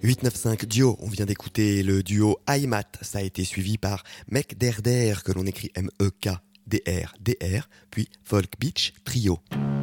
895 Duo, on vient d'écouter le duo Heimat, ça a été suivi par Mekderder, que l'on écrit M-E-K-D-R-D-R, puis Folk Beach Trio.